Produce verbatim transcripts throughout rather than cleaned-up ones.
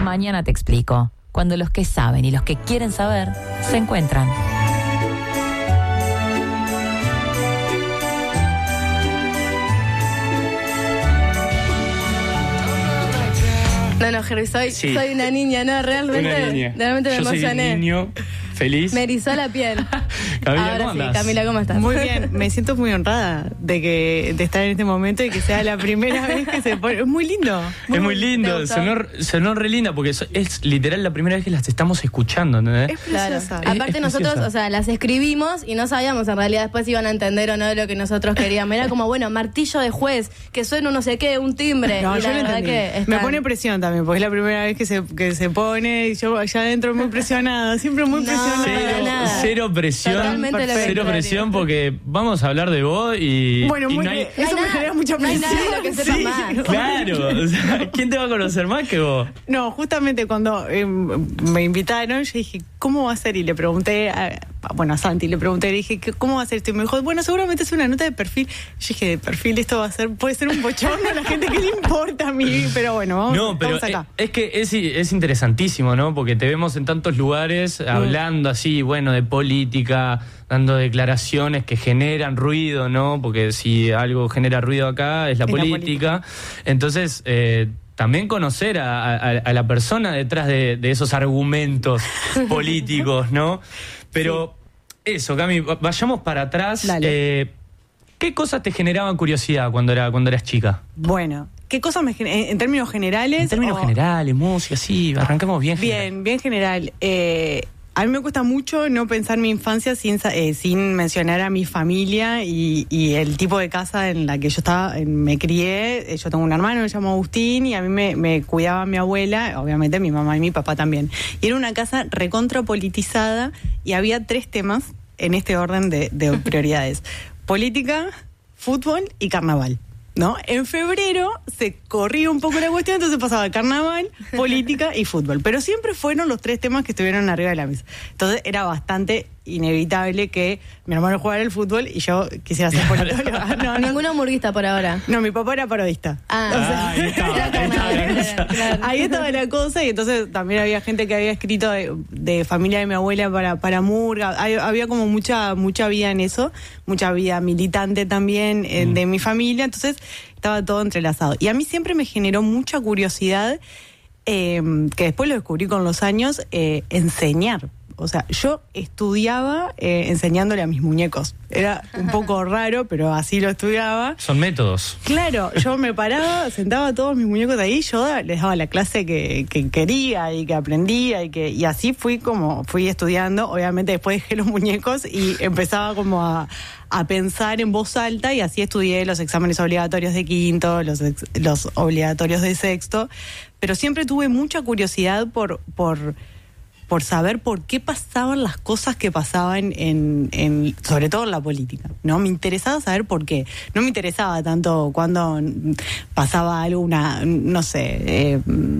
Mañana te explico. Cuando los que saben y los que quieren saber se encuentran. No, no, Jerry, soy, Sí. soy una niña, no, realmente, Una niña. realmente me Yo soy emocioné. un niño feliz. Me erizó la piel. Camila, Ahora ¿cómo sí, andás? Camila, ¿cómo estás? Muy bien, me siento muy honrada de que de estar en este momento y que sea la primera vez que se pone. Es muy lindo. Es muy ¿Te lindo, gustó? sonó, sonó re linda porque es, es literal la primera vez que las estamos escuchando, ¿entendés? Es Claro. preciosa. Es- Aparte es nosotros, preciosa. o sea, las escribimos y no sabíamos en realidad después si iban a entender o no de lo que nosotros queríamos. Era como, bueno, martillo de juez, que suena un no sé qué, un timbre. No, y yo la lo verdad entendí. que Me están- pone presión también, porque es la primera vez que se, que se pone y yo allá adentro muy presionada, siempre muy No, presionada. para Cero, nada. cero presión. Totalmente lo Cero contrario. presión porque vamos a hablar de vos y. Bueno, y muy no hay- bien. No hay Eso me nada- genera mucha no hay presión. nadie lo que sepa más. Claro, o sea, ¿quién te va a conocer más que vos? No, justamente cuando eh, me invitaron, yo dije, ¿cómo va a ser? Y le pregunté, a, bueno, a Santi, le pregunté, le dije, ¿cómo va a ser esto? Y me dijo, bueno, seguramente es una nota de perfil. Yo dije, de perfil esto va a ser, puede ser un bochorno a la gente que le importa a mí, pero bueno, vamos, No, pero vamos acá. es, es que es, es interesantísimo, ¿no? Porque te vemos en tantos lugares hablando así, bueno, de política, dando declaraciones que generan ruido, ¿no? Porque si algo genera ruido acá es la Es la política. Entonces, eh, también conocer a, a- a la persona detrás de, de esos argumentos políticos, ¿no? Pero eso, Cami, va- vayamos para atrás. Dale. Eh, ¿Qué cosas te generaban curiosidad cuando, era, cuando eras chica? Bueno, ¿qué cosas me gener- en, en términos generales? En términos o- generales, música, sí, arrancamos bien. Bien, bien general. Eh, a mí me cuesta mucho no pensar mi infancia sin, sa- eh, sin mencionar a mi familia y, y el tipo de casa en la que yo estaba, en- me crié. Eh, Yo tengo un hermano, me llamo Agustín, y a mí me, me cuidaba mi abuela, obviamente mi mamá y mi papá también. Y era una casa recontra politizada y había tres temas en este orden de, de prioridades. Política, fútbol y carnaval. ¿No? En febrero se corría un poco la cuestión, entonces pasaba carnaval, política y fútbol. Pero siempre fueron los tres temas que estuvieron arriba de la mesa. Entonces era bastante inevitable que mi hermano jugara el fútbol y yo quisiera ser politóloga. No, no, Ninguna hamburguista por ahora. no, mi papá era parodista. Ah, Ah, ahí estaba, era ahí estaba la cosa. claro. Ahí estaba la cosa, y entonces también había gente que había escrito de, de familia de mi abuela para, para Murga. Hay- había como mucha, mucha vida en eso, mucha vida militante también eh, de mi familia, entonces estaba todo entrelazado. Y a mí siempre me generó mucha curiosidad, eh, que después lo descubrí con los años, eh, enseñar. O sea, yo estudiaba eh, enseñándole a mis muñecos. Era un poco raro, pero así lo estudiaba. Son métodos. Claro, yo me paraba, sentaba a todos mis muñecos ahí, y yo da- les daba la clase que, que quería y que aprendía y que y así fui como fui estudiando. Obviamente después dejé los muñecos y empezaba como a, a pensar en voz alta, y así estudié los exámenes obligatorios de quinto, los, ex- los obligatorios de sexto, pero siempre tuve mucha curiosidad por... por por saber por qué pasaban las cosas que pasaban en, en sobre todo en la política, ¿no? Me interesaba saber por qué. No me interesaba tanto cuando pasaba algo, una, no sé, eh,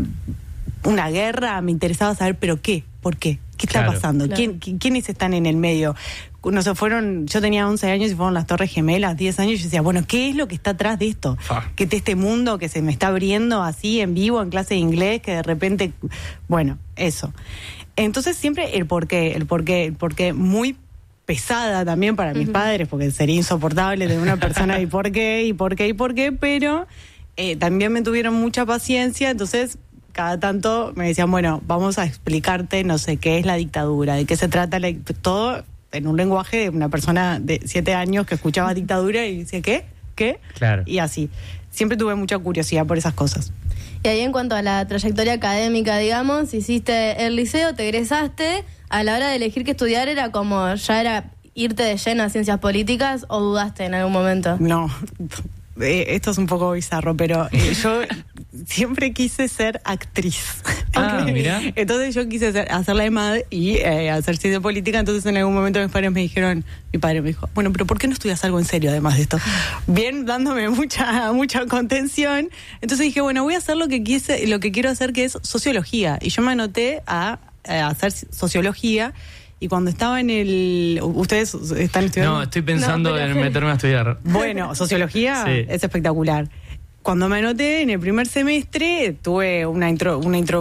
una guerra, me interesaba saber, pero qué, por qué, qué está Claro. pasando, Claro. ¿Quién, qui- quiénes están en el medio. No sé, fueron, yo tenía once años y fueron las Torres Gemelas, diez años, y yo decía, bueno, ¿qué es lo que está atrás de esto? Fa. Que de este mundo que se me está abriendo así en vivo, en clase de inglés, que de repente, bueno, eso. Entonces siempre el porqué, el porqué, el porqué muy pesada también para mis padres, porque sería insoportable tener una persona y por qué, y por qué, y por qué, pero eh, también me tuvieron mucha paciencia, entonces cada tanto me decían, bueno, vamos a explicarte, no sé, qué es la dictadura, de qué se trata, la, todo en un lenguaje de una persona de siete años que escuchaba dictadura y decía, ¿qué? ¿Qué? Claro. Y así. Siempre tuve mucha curiosidad por esas cosas. Y ahí en cuanto a la trayectoria académica, digamos, hiciste el liceo, te egresaste, a la hora de elegir qué estudiar era como, ya era irte de lleno a ciencias políticas, o dudaste en algún momento. No, eh, esto es un poco bizarro, pero eh, yo siempre quise ser actriz. Ah, Ok. mirá. Entonces yo quise hacer, hacer la EMAD y eh, hacer ciencia política. Entonces en algún momento mis padres me dijeron, mi padre me dijo, bueno, pero ¿por qué no estudias algo en serio además de esto? Bien, dándome mucha mucha contención. Entonces dije, bueno, voy a hacer lo que quise, lo que quiero hacer, que es sociología. Y yo me anoté a, a hacer sociología. Y cuando estaba en el... ¿Ustedes están estudiando? No, estoy pensando No, pero- en meterme a estudiar. Bueno, sociología Sí. es espectacular. Cuando me anoté en el primer semestre, tuve una intro, una intro